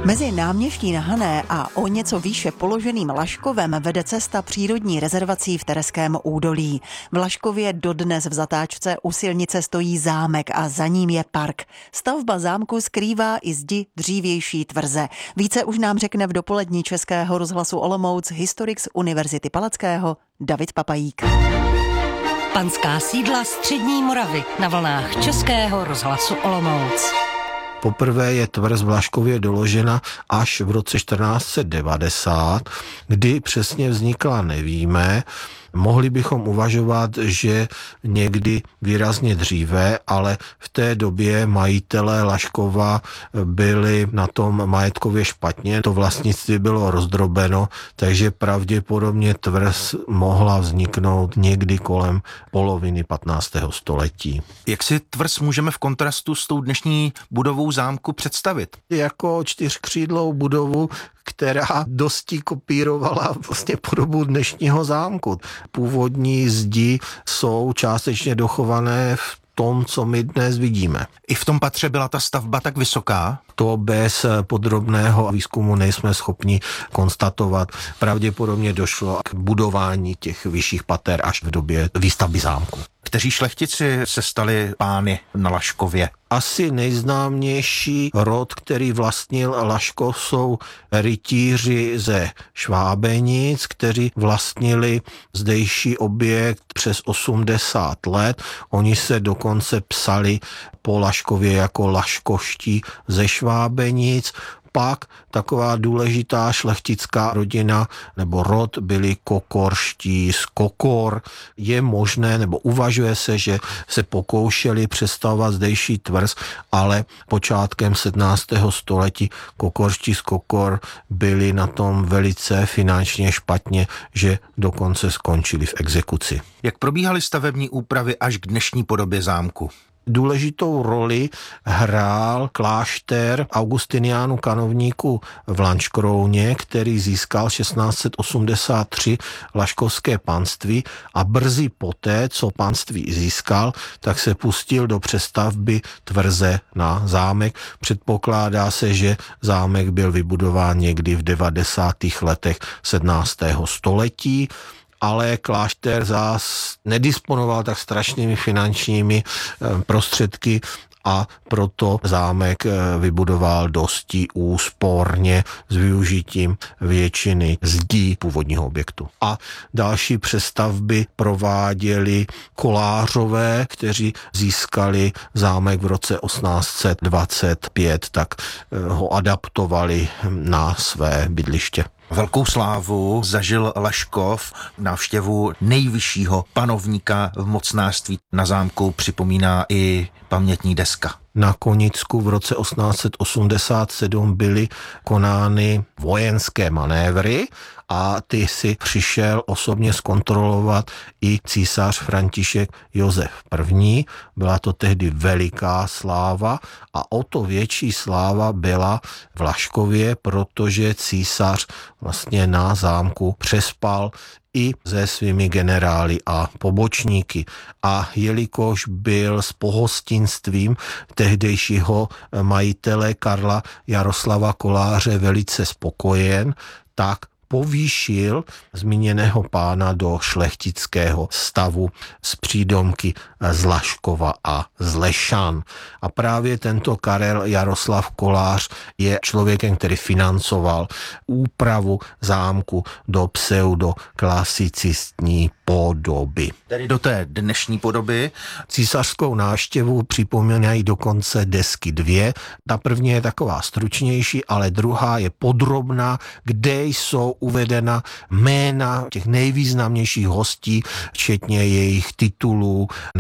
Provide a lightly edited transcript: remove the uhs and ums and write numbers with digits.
Mezi Náměští na Hané a o něco výše položeným Laškovem vede cesta přírodní rezervací v Tereském údolí. V Laškově dodnes v zatáčce u silnice stojí zámek a za ním je park. Stavba zámku skrývá i zdi dřívější tvrze. Více už nám řekne v dopolední Českého rozhlasu Olomouc historik z Univerzity Palackého David Papajík. Panská sídla střední Moravy na vlnách Českého rozhlasu Olomouc. Poprvé je tvrz v Laškově doložena až v roce 1490, kdy přesně vznikla, nevíme. Mohli bychom uvažovat, že někdy výrazně dříve, ale v té době majitelé Laškova byli na tom majetkově špatně, to vlastnictví bylo rozdrobeno, takže pravděpodobně tvrz mohla vzniknout někdy kolem poloviny 15. století. Jak si tvrz můžeme v kontrastu s tou dnešní budovou zámku představit? Jako čtyřkřídlou budovu, která dosti kopírovala vlastně podobu dnešního zámku. Původní zdi jsou částečně dochované v tom, co my dnes vidíme. I v tom patře byla ta stavba tak vysoká? To bez podrobného výzkumu nejsme schopni konstatovat. Pravděpodobně došlo k budování těch vyšších pater až v době výstavby zámku. Kteří šlechtici se stali pány na Laškově? Asi nejznámější rod, který vlastnil Laškov, jsou rytíři ze Švábenic, kteří vlastnili zdejší objekt přes 80 let. Oni se dokonce psali po Laškově jako Laškoští ze Švábenic. Pak taková důležitá šlechtická rodina nebo rod byli Kokorští z Kokor. Je možné, nebo uvažuje se, že se pokoušeli přestavovat zdejší tvrz, ale počátkem 17. století Kokorští z Kokor byli na tom velice finančně špatně, že dokonce skončili v exekuci. Jak probíhaly stavební úpravy až k dnešní podobě zámku? Důležitou roli hrál klášter Augustiniánů kanovníků v Lanškrouně, který získal 1683 laškovské panství a brzy poté, co panství získal, tak se pustil do přestavby tvrze na zámek. Předpokládá se, že zámek byl vybudován někdy v 90. letech 17. století, ale klášter zás nedisponoval tak strašnými finančními prostředky a proto zámek vybudoval dosti úsporně s využitím většiny zdí původního objektu. A další přestavby prováděli kolářové, kteří získali zámek v roce 1825, tak ho adaptovali na své bydliště. Velkou slávu zažil Laškov, návštěvu nejvyššího panovníka v mocnářství na zámku připomíná i pamětní deska. Na Konicku v roce 1887 byly konány vojenské manévry a ty si přišel osobně zkontrolovat i císař František Josef I. Byla to tehdy veliká sláva a o to větší sláva byla v Laškově, protože císař vlastně na zámku přespal i se svými generály a pobočníky. A jelikož byl s pohostinstvím tehdejšího majitele Karla Jaroslava Koláře velice spokojen, tak povýšil zmíněného pána do šlechtického stavu z přídomky z Laškova a z Lešan. A právě tento Karel Jaroslav Kolář je člověkem, který financoval úpravu zámku do pseudoklasicistní podoby. Tedy do té dnešní podoby. Císařskou návštěvu připomínají dokonce desky 2. Ta první je taková stručnější, ale druhá je podrobná, kde jsou uvedena jména těch nejvýznamnějších hostí, včetně jejich titulů,